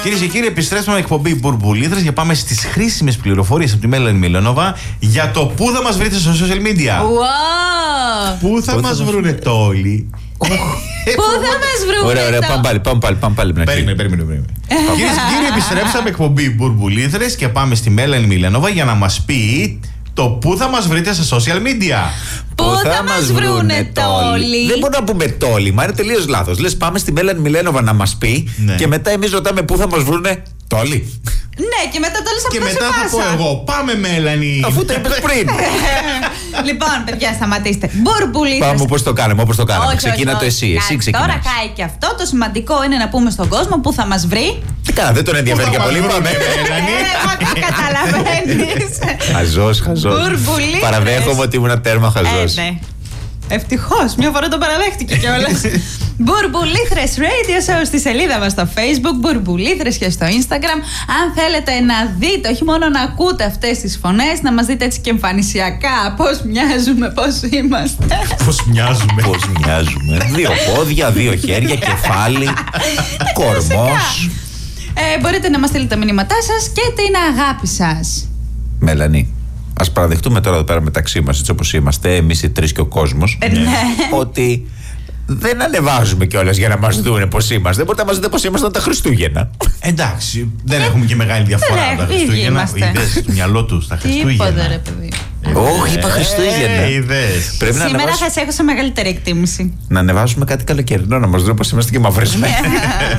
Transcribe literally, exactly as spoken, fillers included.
Κυρίες και κύριοι, επιστρέψαμε εκπομπή Μπουρμπουλήθρες και πάμε στις χρήσιμες πληροφορίες από τη Μέλανη Μιλόνοβα για το πού θα μας βρείτε στο social media. Wow. Πού θα μας βρούνε τόλοι. Πού θα μας βρούνε. Ωραία, ωραία, πάμε πάλι, πάμε πάλι, πάμε πάλι. Περίμενε, περίμενε, περίμενε. Κυρίες και κύριοι, επιστρέψαμε εκπομπή Μπουρμπουλήθρες και πάμε στη Μέλανη Μιλόνοβα για να μας πει το πού θα μας βρείτε στα social media. Πού θα μας βρούνε τόλοι. Δεν μπορούμε να πούμε τόλοι, μα είναι τελείως λάθος. Λες πάμε στη Μέλανη Μιλόνοβα να μας πει Ναι. και μετά εμείς ρωτάμε πού θα μας βρούνε τόλοι. Ναι, και μετά τόλοι Και από μετά θα πω εγώ, πάμε Μέλανη. Αφού το είπες πριν. Λοιπόν, παιδιά, σταματήστε. Μπουρμπουλήθρες. Πάμε όπως το κάναμε, όπως το κάναμε. Όχι, Ξεκίνα όχι, το όχι. εσύ, εσύ Εντάξει, ξεκινάς. Τώρα κάει και αυτό. Το σημαντικό είναι να πούμε στον κόσμο πού θα μας βρει. Τι κάνα, δεν τον ενδιαφέρει Πού και θα πολύ. μας Πάμε. βρούνε, Μέλανη. Ε, μα τι καταλαβαίνεις. Χαζός, χαζός. Μπουρμπουλήθρες. Παραδέχομαι ότι ήμουν τέρμα χαζός. Ε, ναι. Ευτυχώς, μια φορά το παραδέχτηκε κιόλας. Μπουρμπουλήθρες Radio Show στη σελίδα μας στο Facebook, Μπουρμπουλήθρες και στο Instagram. Αν θέλετε να δείτε, όχι μόνο να ακούτε αυτές τις φωνές, να μας δείτε έτσι και εμφανισιακά πώς μοιάζουμε, πώς είμαστε. Πώς μοιάζουμε. Πώς μοιάζουμε. Δύο πόδια, δύο χέρια, κεφάλι, κορμός. Ε, μπορείτε να μας στείλετε τα μηνύματά σας και την αγάπη σας. Μελανή, ας παραδεχτούμε τώρα εδώ πέρα μεταξύ μας, έτσι όπως είμαστε, εμείς οι τρεις και ο κόσμος, Ε, ναι. ότι δεν ανεβάζουμε κιόλας για να μας δούνε πώς είμαστε. Δεν μπορείτε να μας δείτε πώς ήμασταν τα Χριστούγεννα. Εντάξει, δεν έχουμε και μεγάλη διαφορά δεν τα έχουμε, Χριστούγεννα. είμαστε. Είδες στο μυαλό του τα Χριστούγεννα. Τίποτα, ρε παιδί. Όχι, είπα Χριστούγεννα. Ε, είδες. Πρέπει να, Σήμερα ανεβάσουμε, θα σε έχω σε μεγαλύτερη εκτίμηση. να ανεβάσουμε κάτι καλοκαιρινό, να μας δουν πώς είμαστε και μαυρισμένοι.